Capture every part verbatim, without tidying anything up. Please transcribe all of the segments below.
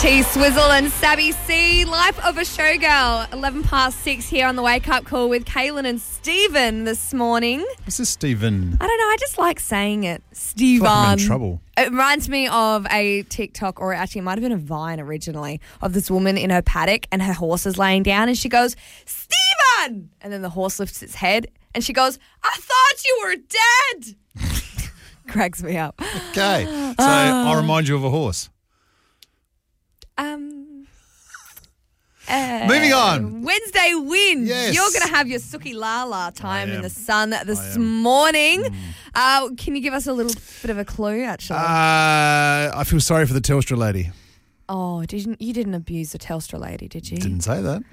T-Swizzle and Sabby C, Life of a Showgirl. eleven past six here on the Wake Up Call with Kaylin and Stephen this morning. What's this, Stephen? I don't know, I just like saying it. Stephen. Like I'm in trouble. It reminds me of a TikTok, or actually it might have been a Vine originally, of this woman in her paddock and her horse is laying down and she goes, Stephen! And then the horse lifts its head and she goes, I thought you were dead! Cracks me up. Okay, so uh, I'll remind you of a horse. Um, uh, Moving on. Wednesday win. Yes. You're going to have your Suki Lala time in the sun this I morning. Mm. Uh, can you give us a little bit of a clue, actually? Uh, I feel sorry for the Telstra lady. oh, didn't you didn't abuse the Telstra lady, did you? Didn't say that.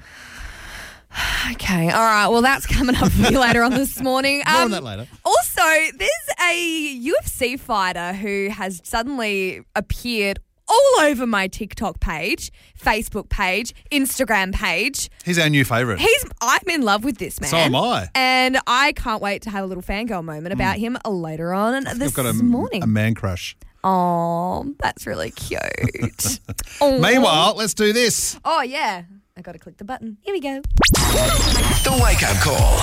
Okay, all right. Well, that's coming up for you later on this morning. More Um, on that later. Also, there's a U F C fighter who has suddenly appeared all over my TikTok page, Facebook page, Instagram page. He's our new favourite. He's I'm in love with this man. So am I. And I can't wait to have a little fangirl moment about him later on this I've got a, morning. a man crush. Oh, that's really cute. Oh. Meanwhile, let's do this. Oh, yeah. I got to click the button. Here we go. The Wake Up Call.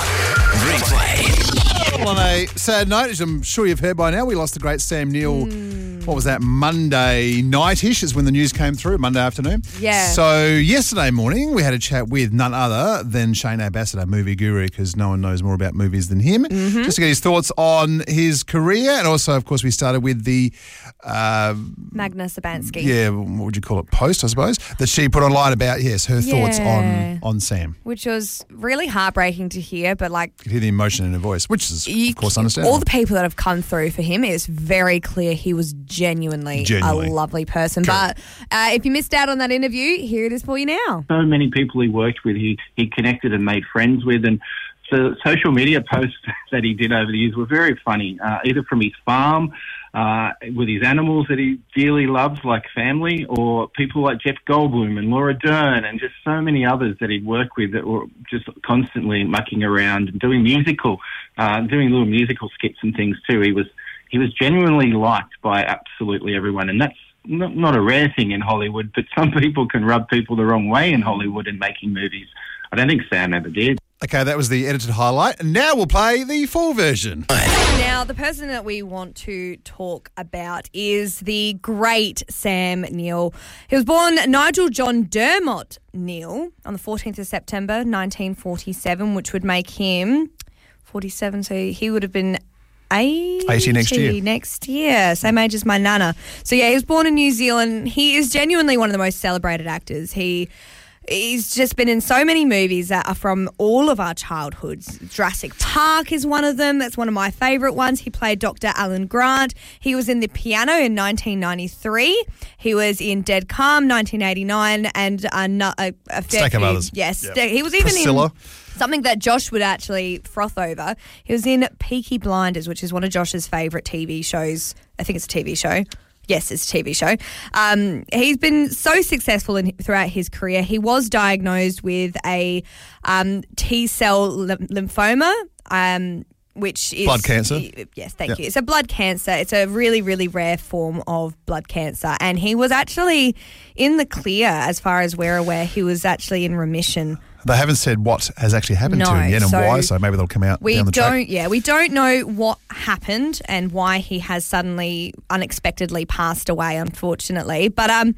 Replay. Well, on a sad note, as I'm sure you've heard by now, we lost the great Sam Neill. Mm. What was that, Monday night-ish is when the news came through, Monday afternoon. Yeah. So yesterday morning, we had a chat with none other than Shane Ambassador, movie guru, because no one knows more about movies than him, mm-hmm. just to get his thoughts on his career. And also, of course, we started with the... Uh, Magna Sabansky. Yeah, what would you call it, post, I suppose, that she put online about, yes, her Yeah. thoughts on, on Sam. Which was really heartbreaking to hear, but like... You could hear the emotion in her voice, which is, you, of course, understandable. All the people that have come through for him, it's very clear he was genuinely, Genuinely. a lovely person. Correct. But uh, if you missed out on that interview, here it is for you now. So many people he worked with, he, he connected and made friends with, and the social media posts that he did over the years were very funny, uh, either from his farm, uh, with his animals that he dearly loves, like family, or people like Jeff Goldblum and Laura Dern, and just so many others that he'd worked with that were just constantly mucking around and doing musical, uh, doing little musical skits and things too. He was he was genuinely liked by absolutely everyone, and that's not, not a rare thing in Hollywood, but some people can rub people the wrong way in Hollywood in making movies. I don't think Sam ever did. Okay, that was the edited highlight. And now we'll play the full version. Now, the person that we want to talk about is the great Sam Neill. He was born Nigel John Dermot Neill on the fourteenth of September, nineteen forty-seven, which would make him forty-seven, so he would have been eighty, eighty next year. Next year, same age as my nana. So, yeah, he was born in New Zealand. He is genuinely one of the most celebrated actors. He... He's just been in so many movies that are from all of our childhoods. Jurassic Park is one of them. That's one of my favourite ones. He played Doctor Alan Grant. He was in The Piano in nineteen ninety-three. He was in Dead Calm nineteen eighty-nine and a, a, a fair Stack of few- others. Yes. Yep. He was even Priscilla. in something that Josh would actually froth over. He was in Peaky Blinders, which is one of Josh's favourite T V shows. I think it's a T V show. Yes, it's a T V show. Um, he's been so successful in, throughout his career. He was diagnosed with a um, T-cell ly- lymphoma, um, which is... Blood cancer. Yes, thank Yep. you. It's a blood cancer. It's a really, really rare form of blood cancer. And he was actually in the clear as far as we're aware. He was actually in remission. They haven't said what has actually happened to No, him yet and so why, so maybe they'll come out We down the don't, track. yeah, we don't know what happened and why he has suddenly unexpectedly passed away, unfortunately. But um,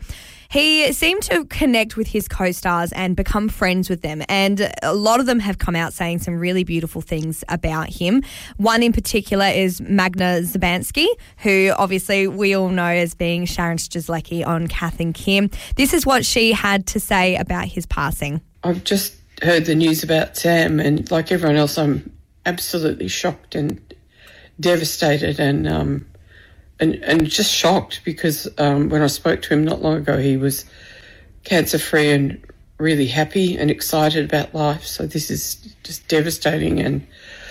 he seemed to connect with his co-stars and become friends with them. And a lot of them have come out saying some really beautiful things about him. One in particular is Magna Zabansky, who obviously we all know as being Sharon Strzelecki on Kath and Kim. This is what she had to say about his passing. I've just heard the news about Sam, and like everyone else, I'm absolutely shocked and devastated and um, and, and just shocked because um, when I spoke to him not long ago, he was cancer-free and really happy and excited about life. So this is just devastating, and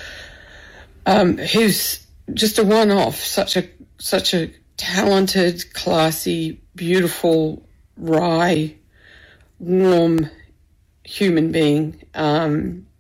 um, he was just a one-off, such a such a talented, classy, beautiful, wry, warm human being. Um,